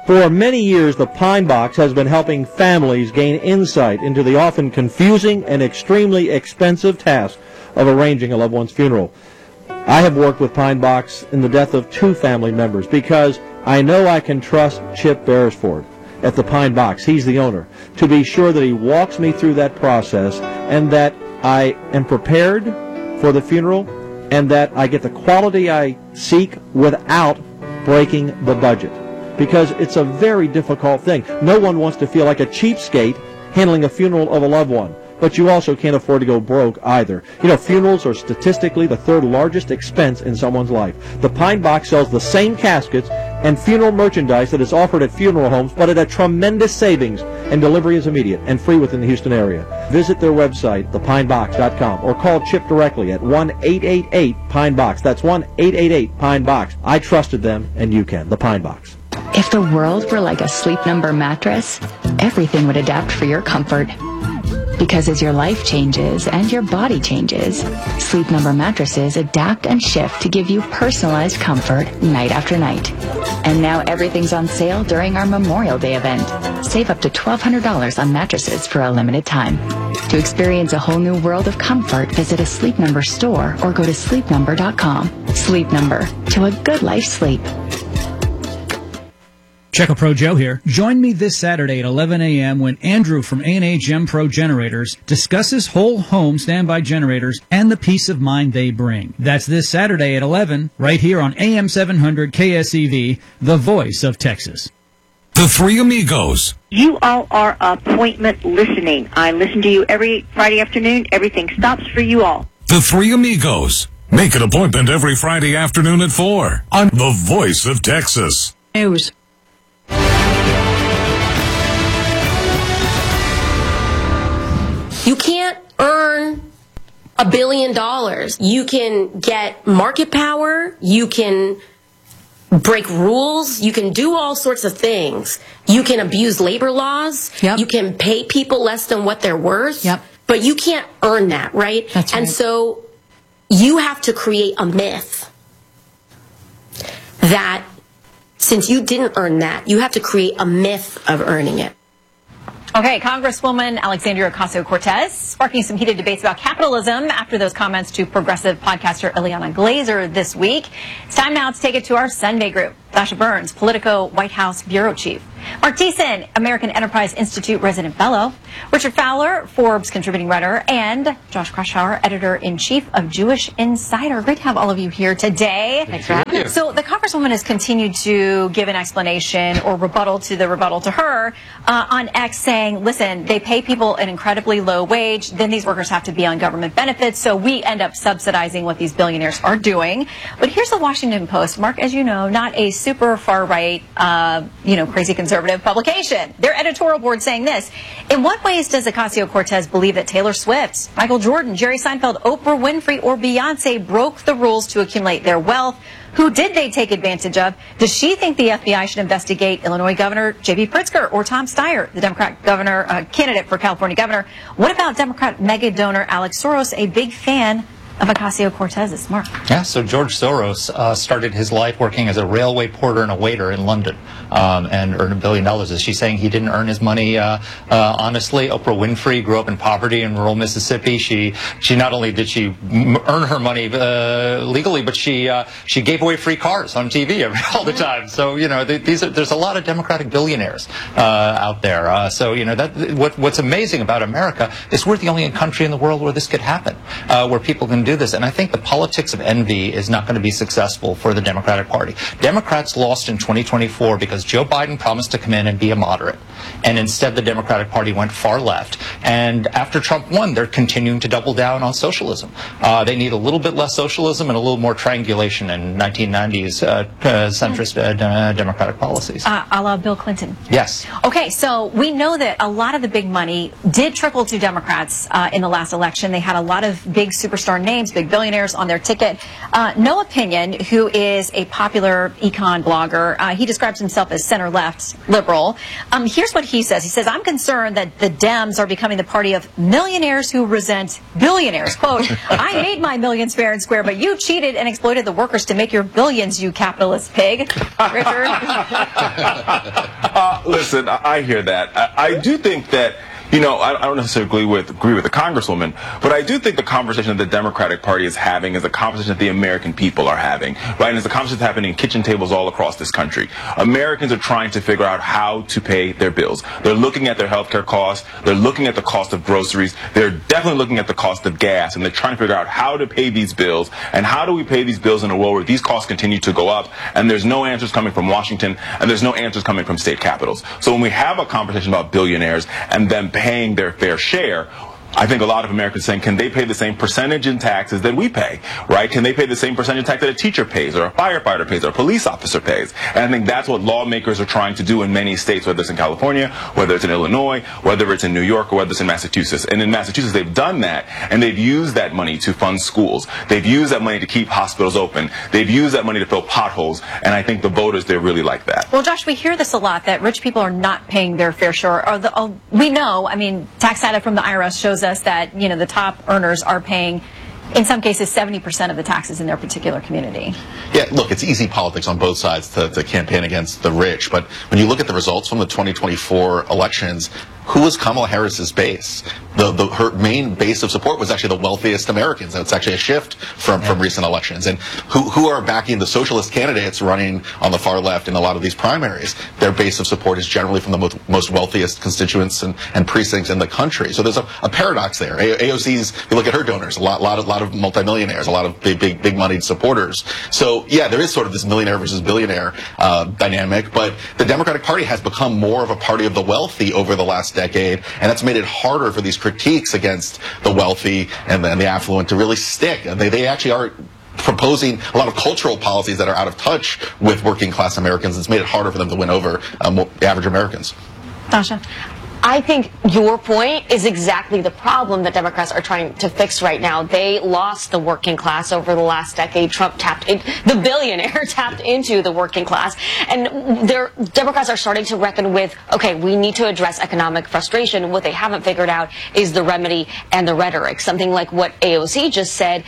For many years, the Pine Box has been helping families gain insight into the often confusing and extremely expensive task of arranging a loved one's funeral. I have worked with Pine Box in the death of 2 family members because I know I can trust Chip Beresford at the Pine Box, he's the owner, to be sure that he walks me through that process and that I am prepared for the funeral and that I get the quality I seek without breaking the budget. Because it's a very difficult thing. No one wants to feel like a cheapskate handling a funeral of a loved one. But you also can't afford to go broke either. You know, funerals are statistically the 3rd largest expense in someone's life. The Pine Box sells the same caskets and funeral merchandise that is offered at funeral homes, but at a tremendous savings, and delivery is immediate and free within the Houston area. Visit their website, thepinebox.com, or call Chip directly at 1-888-PINE-BOX. That's 1-888-PINE-BOX. I trusted them, and you can. The Pine Box. If the world were like a Sleep Number mattress, everything would adapt for your comfort. Because as your life changes and your body changes, Sleep Number mattresses adapt and shift to give you personalized comfort night after night. And now everything's on sale during our Memorial Day event. Save up to $1,200 on mattresses for a limited time. To experience a whole new world of comfort, visit a Sleep Number store or go to sleepnumber.com. Sleep Number, to a good life sleep. Checo Pro Joe here. Join me this Saturday at 11 a.m. when Andrew from A&A Gem Pro Generators discusses whole home standby generators and the peace of mind they bring. That's this Saturday at 11, right here on AM 700 KSEV, the voice of Texas. The Three Amigos. You all are appointment listening. I listen to you every Friday afternoon. Everything stops for you all. The Three Amigos. Make an appointment every Friday afternoon at 4 on the voice of Texas. News. You can't earn $1 billion. You can get market power. You can break rules. You can do all sorts of things. You can abuse labor laws. Yep. You can pay people less than what they're worth. Yep. But you can't earn that, right? That's right. And so you have to create a myth that since you didn't earn that, you have to create a myth of earning it. Okay, Congresswoman Alexandria Ocasio-Cortez sparking some heated debates about capitalism after those comments to progressive podcaster Ileana Glazer this week. It's time now to take it to our Sunday group. Sasha Burns, Politico White House Bureau Chief. Mark Thiessen, American Enterprise Institute Resident Fellow. Richard Fowler, Forbes contributing writer. And Josh Kraushaar, Editor-in-Chief of Jewish Insider. Great to have all of you here today. Thanks for having us. So the Congresswoman has continued to give an explanation or rebuttal to her on X saying, listen, they pay people an incredibly low wage. Then these workers have to be on government benefits. So we end up subsidizing what these billionaires are doing. But here's the Washington Post. Mark, as you know, not a super far-right, crazy conservative publication. Their editorial board saying this: in what ways does Ocasio-Cortez believe that Taylor Swift, Michael Jordan, Jerry Seinfeld, Oprah Winfrey, or Beyonce broke the rules to accumulate their wealth? Who did they take advantage of? Does she think the FBI should investigate Illinois Governor J.B. Pritzker or Tom Steyer, the Democrat governor candidate for California governor? What about Democrat mega donor Alex Soros, a big fan of Ocasio-Cortez's? Mark. Yeah, so George Soros started his life working as a railway porter and a waiter in London and earned $1 billion. Is she saying he didn't earn his money honestly? Oprah Winfrey grew up in poverty in rural Mississippi. She not only did she earn her money legally, but she gave away free cars on TV all the time. So, there's a lot of Democratic billionaires out there. What's amazing about America is we're the only country in the world where this could happen, where people can do this. And I think the politics of envy is not going to be successful for the Democratic Party. Democrats lost in 2024 because Joe Biden promised to come in and be a moderate. And instead the Democratic Party went far left. And after Trump won, they're continuing to double down on socialism. They need a little bit less socialism and a little more triangulation in 1990s centrist Democratic policies. A la Bill Clinton. Yes. Okay, so we know that a lot of the big money did trickle to Democrats in the last election. They had a lot of big superstar names names, big billionaires on their ticket. No Opinion, who is a popular econ blogger, he describes himself as center-left liberal. Here's what he says. He says, I'm concerned that the Dems are becoming the party of millionaires who resent billionaires. Quote, I made my millions fair and square, but you cheated and exploited the workers to make your billions, you capitalist pig. Richard? Listen, I hear that. I do think that, you know, I don't necessarily agree with the Congresswoman, but I do think the conversation that the Democratic Party is having is a conversation that the American people are having, right? And it's a conversation that's happening in kitchen tables all across this country. Americans are trying to figure out how to pay their bills. They're looking at their healthcare costs. They're looking at the cost of groceries. They're definitely looking at the cost of gas, and they're trying to figure out how to pay these bills. And how do we pay these bills in a world where these costs continue to go up, and there's no answers coming from Washington, and there's no answers coming from state capitals. So when we have a conversation about billionaires and them paying their fair share, I think a lot of Americans are saying, can they pay the same percentage in taxes that we pay, right? Can they pay the same percentage in tax that a teacher pays, or a firefighter pays, or a police officer pays? And I think that's what lawmakers are trying to do in many states, whether it's in California, whether it's in Illinois, whether it's in New York, or whether it's in Massachusetts. And in Massachusetts, they've done that, and they've used that money to fund schools. They've used that money to keep hospitals open. They've used that money to fill potholes, and I think the voters, they really like that. Well, Josh, we hear this a lot, that rich people are not paying their fair share. We know, I mean, tax data from the IRS shows us that, you know, the top earners are paying, in some cases, 70% of the taxes in their particular community. Yeah, look, it's easy politics on both sides to campaign against the rich, but when you look at the results from the 2024 elections, who was Kamala Harris's base? Her main base of support was actually the wealthiest Americans. It's actually a shift from recent elections. And who are backing the socialist candidates running on the far left in a lot of these primaries? Their base of support is generally from the most wealthiest constituents and precincts in the country. So there's a paradox there. AOC's, if you look at her donors, a lot of multimillionaires, a lot of big moneyed supporters. So yeah, there is sort of this millionaire versus billionaire dynamic, but the Democratic Party has become more of a party of the wealthy over the last decade, and that's made it harder for these critiques against the wealthy and the affluent to really stick. And they actually are proposing a lot of cultural policies that are out of touch with working class Americans. It's made it harder for them to win over average Americans. Tasha? I think your point is exactly the problem that Democrats are trying to fix right now. They lost the working class over the last decade. Trump the billionaire tapped into the working class. And Democrats are starting to reckon with, okay, we need to address economic frustration. What they haven't figured out is the remedy and the rhetoric. Something like what AOC just said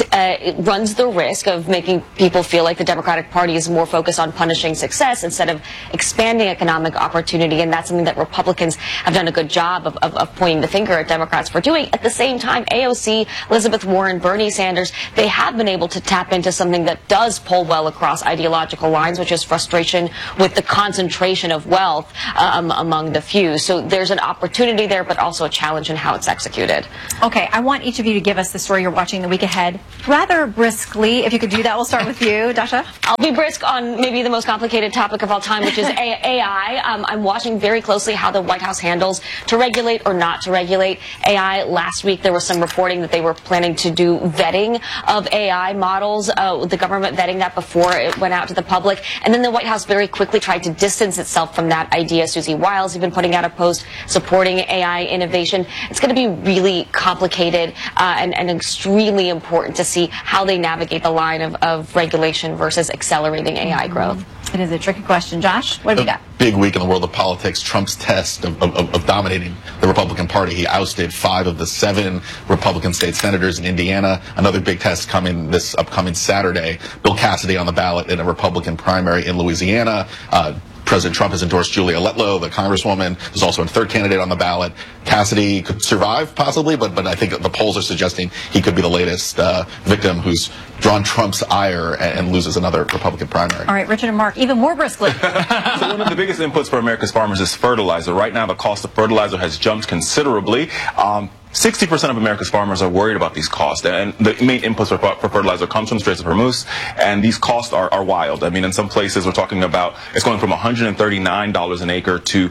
it runs the risk of making people feel like the Democratic Party is more focused on punishing success instead of expanding economic opportunity. And that's something that Republicans have done a good job of pointing the finger at Democrats for doing. At the same time, AOC, Elizabeth Warren, Bernie Sanders, they have been able to tap into something that does pull well across ideological lines, which is frustration with the concentration of wealth among the few. So there's an opportunity there, but also a challenge in how it's executed. Okay, I want each of you to give us the story you're watching the week ahead, rather briskly. If you could do that, we'll start with you, Dasha. I'll be brisk on maybe the most complicated topic of all time, which is AI. I'm watching very closely how the White House handles to regulate or not to regulate AI. Last week, there was some reporting that they were planning to do vetting of AI models, the government vetting that before it went out to the public. And then the White House very quickly tried to distance itself from that idea. Susie Wiles has been putting out a post supporting AI innovation. It's going to be really complicated and extremely important to see how they navigate the line of regulation versus accelerating AI growth. It is a tricky question. Josh, what have you got? Big week in the world of politics. Trump's test of dominating the Republican Party. He ousted 5 of the 7 Republican state senators in Indiana. Another big test coming this upcoming Saturday. Bill Cassidy on the ballot in a Republican primary in Louisiana. President Trump has endorsed Julia Letlow, the congresswoman. There's also a third candidate on the ballot. Cassidy could survive, possibly, but I think the polls are suggesting he could be the latest victim who's drawn Trump's ire and loses another Republican primary. All right, Richard and Mark, even more briskly. So one of the biggest inputs for America's farmers is fertilizer. Right now, the cost of fertilizer has jumped considerably. 60% of America's farmers are worried about these costs, and the main inputs for fertilizer comes from Straits of Hormuz, and these costs are wild. I mean, in some places we're talking about it's going from $139 an acre to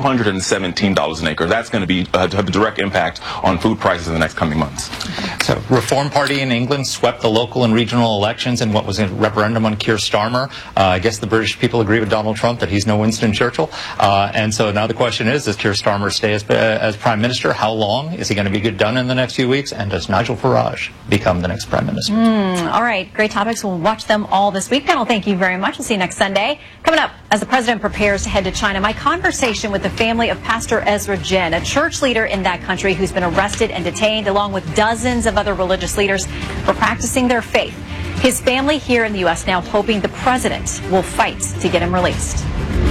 $217 an acre. That's going to have a direct impact on food prices in the next coming months. So, Reform Party in England swept the local and regional elections in what was a referendum on Keir Starmer. I guess the British people agree with Donald Trump that he's no Winston Churchill, and so now the question is, does Keir Starmer stay as Prime Minister? How long? Is he going going to be done in the next few weeks? And does Nigel Farage become the next prime minister? All right, great topics. We'll watch them all this week. Panel, thank you very much. We'll see you next Sunday. Coming up, as the president prepares to head to China, my conversation with the family of Pastor Ezra Jin, a church leader in that country who's been arrested and detained, along with dozens of other religious leaders for practicing their faith. His family here in the U.S. now hoping the president will fight to get him released.